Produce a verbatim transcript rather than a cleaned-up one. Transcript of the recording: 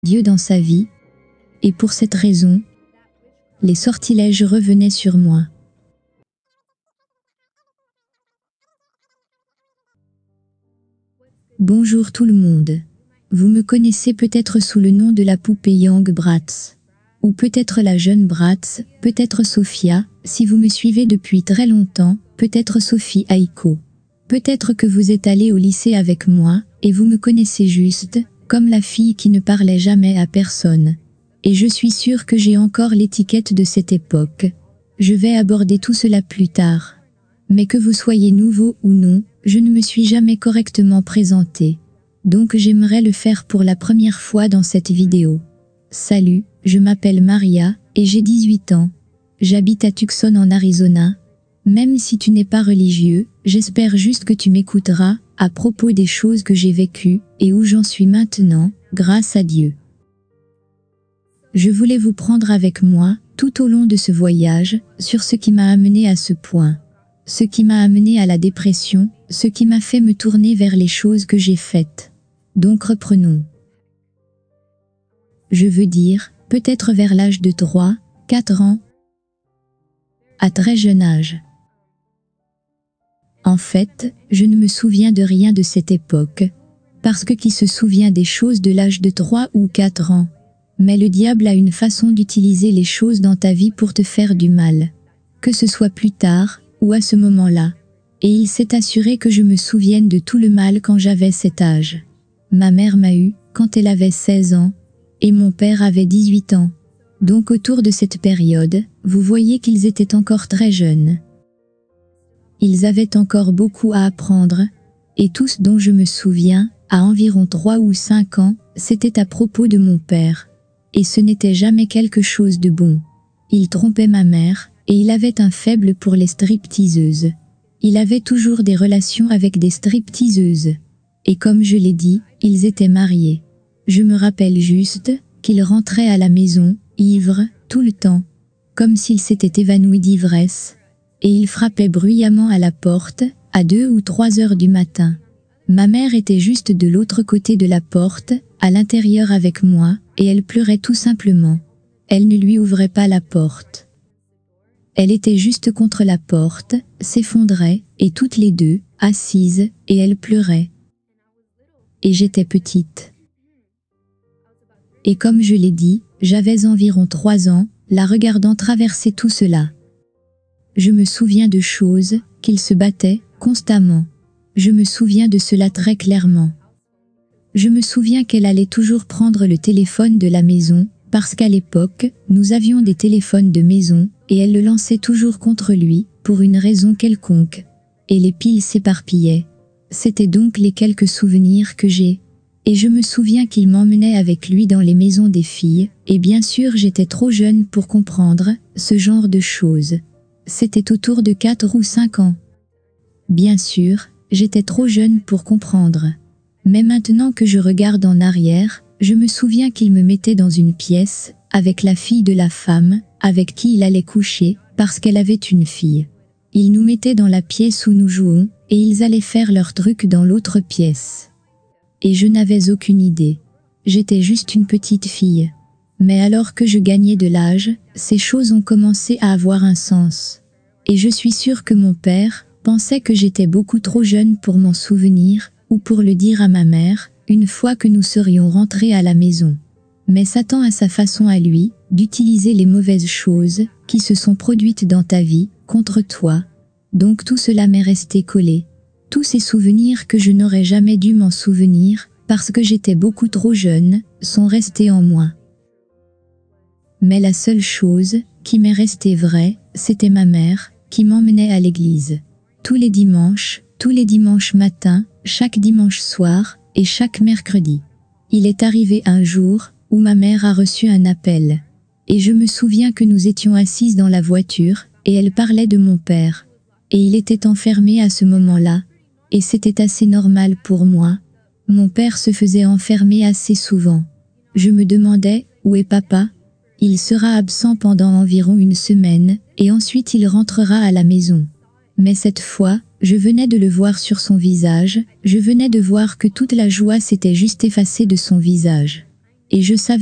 Dieu dans sa vie, et pour cette raison, les sortilèges revenaient sur moi. Bonjour tout le monde. Vous me connaissez peut-être sous le nom de la poupée Young Bratz, ou peut-être la jeune Bratz, peut-être Sophia, si vous me suivez depuis très longtemps, peut-être Sophie Aiko. Peut-être que vous êtes allé au lycée avec moi, et vous me connaissez juste, comme la fille qui ne parlait jamais à personne. Et je suis sûre que j'ai encore l'étiquette de cette époque. Je vais aborder tout cela plus tard. Mais que vous soyez nouveau ou non, je ne me suis jamais correctement présenté. Donc j'aimerais le faire pour la première fois dans cette vidéo. Salut, je m'appelle Maria, et j'ai dix-huit ans. J'habite à Tucson en Arizona. Même si tu n'es pas religieux, j'espère juste que tu m'écouteras, à propos des choses que j'ai vécues, et où j'en suis maintenant, grâce à Dieu. Je voulais vous prendre avec moi, tout au long de ce voyage, sur ce qui m'a amené à ce point. Ce qui m'a amené à la dépression, ce qui m'a fait me tourner vers les choses que j'ai faites. Donc reprenons. Je veux dire, peut-être vers l'âge de trois, quatre ans, à très jeune âge. En fait, je ne me souviens de rien de cette époque, parce que qui se souvient des choses de l'âge de trois ou quatre ans? Mais le diable a une façon d'utiliser les choses dans ta vie pour te faire du mal. Que ce soit plus tard, ou à ce moment-là. Et il s'est assuré que je me souvienne de tout le mal quand j'avais cet âge. Ma mère m'a eu, quand elle avait seize ans, et mon père avait dix-huit ans. Donc autour de cette période, vous voyez qu'ils étaient encore très jeunes. Ils avaient encore beaucoup à apprendre, et tout ce dont je me souviens, à environ trois ou cinq ans, c'était à propos de mon père. Et ce n'était jamais quelque chose de bon. Il trompait ma mère, et il avait un faible pour les stripteaseuses. Il avait toujours des relations avec des stripteaseuses. Et comme je l'ai dit, ils étaient mariés. Je me rappelle juste qu'il rentrait à la maison, ivre, tout le temps, comme s'il s'était évanoui d'ivresse. Et il frappait bruyamment à la porte, à deux ou trois heures du matin. Ma mère était juste de l'autre côté de la porte, à l'intérieur avec moi, et elle pleurait tout simplement. Elle ne lui ouvrait pas la porte. Elle était juste contre la porte, s'effondrait, et toutes les deux, assises, et elle pleurait. Et j'étais petite. Et comme je l'ai dit, j'avais environ trois ans, la regardant traverser tout cela. Je me souviens de choses, qu'ils se battaient, constamment. Je me souviens de cela très clairement. Je me souviens qu'elle allait toujours prendre le téléphone de la maison, parce qu'à l'époque, nous avions des téléphones de maison, et elle le lançait toujours contre lui, pour une raison quelconque. Et les piles s'éparpillaient. C'étaient donc les quelques souvenirs que j'ai. Et je me souviens qu'il m'emmenait avec lui dans les maisons des filles, et bien sûr j'étais trop jeune pour comprendre ce genre de choses. C'était autour de quatre ou cinq ans. Bien sûr, j'étais trop jeune pour comprendre. Mais maintenant que je regarde en arrière, je me souviens qu'il me mettait dans une pièce, avec la fille de la femme, avec qui il allait coucher, parce qu'elle avait une fille. Il nous mettait dans la pièce où nous jouons, et ils allaient faire leurs trucs dans l'autre pièce. Et je n'avais aucune idée. J'étais juste une petite fille. Mais alors que je gagnais de l'âge, ces choses ont commencé à avoir un sens. Et je suis sûre que mon père pensait que j'étais beaucoup trop jeune pour m'en souvenir, ou pour le dire à ma mère, une fois que nous serions rentrés à la maison. Mais Satan a sa façon à lui, d'utiliser les mauvaises choses, qui se sont produites dans ta vie, contre toi. Donc tout cela m'est resté collé. Tous ces souvenirs que je n'aurais jamais dû m'en souvenir, parce que j'étais beaucoup trop jeune, sont restés en moi. Mais la seule chose, qui m'est restée vraie, c'était ma mère, qui m'emmenait à l'église. Tous les dimanches, tous les dimanches matins, chaque dimanche soir, et chaque mercredi. Il est arrivé un jour, où ma mère a reçu un appel. Et je me souviens que nous étions assises dans la voiture, et elle parlait de mon père. Et il était enfermé à ce moment-là. Et c'était assez normal pour moi. Mon père se faisait enfermer assez souvent. Je me demandais, où est papa? Il sera absent pendant environ une semaine, et ensuite il rentrera à la maison. Mais cette fois, je venais de le voir sur son visage, je venais de voir que toute la joie s'était juste effacée de son visage. Et je savais